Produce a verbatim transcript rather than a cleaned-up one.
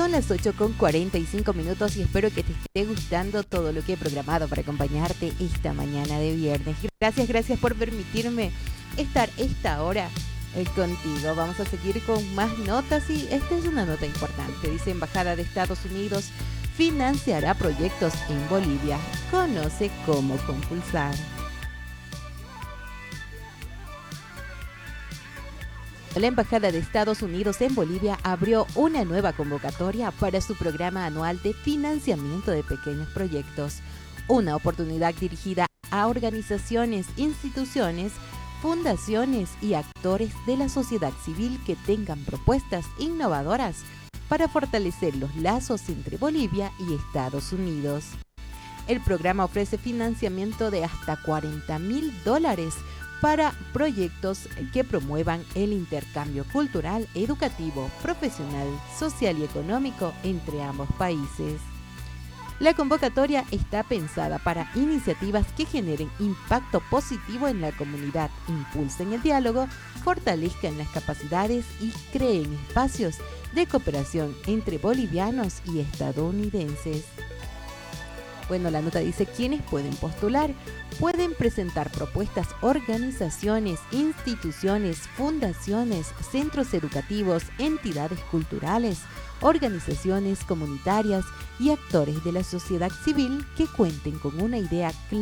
Son las ocho con cuarenta y cinco minutos y espero que te esté gustando todo lo que he programado para acompañarte esta mañana de viernes. Gracias, gracias por permitirme estar esta hora eh, contigo. Vamos a seguir con más notas y esta es una nota importante. Dice: Embajada de Estados Unidos financiará proyectos en Bolivia. Conoce cómo compulsar. La Embajada de Estados Unidos en Bolivia abrió una nueva convocatoria para su programa anual de financiamiento de pequeños proyectos, una oportunidad dirigida a organizaciones, instituciones, fundaciones y actores de la sociedad civil que tengan propuestas innovadoras para fortalecer los lazos entre Bolivia y Estados Unidos. El programa ofrece financiamiento de hasta cuarenta mil dólares para proyectos que promuevan el intercambio cultural, educativo, profesional, social y económico entre ambos países. La convocatoria está pensada para iniciativas que generen impacto positivo en la comunidad, impulsen el diálogo, fortalezcan las capacidades y creen espacios de cooperación entre bolivianos y estadounidenses. Bueno, la nota dice: ¿quiénes pueden postular? Pueden presentar propuestas organizaciones, instituciones, fundaciones, centros educativos, entidades culturales, organizaciones comunitarias y actores de la sociedad civil que cuenten con una idea clara